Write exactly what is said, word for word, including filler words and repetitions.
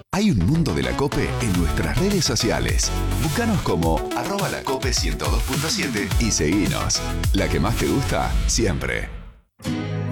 Hay un mundo de la COPE en nuestras redes sociales. Búscanos como arroba la cope ciento dos punto siete y seguinos. La que más te gusta, siempre.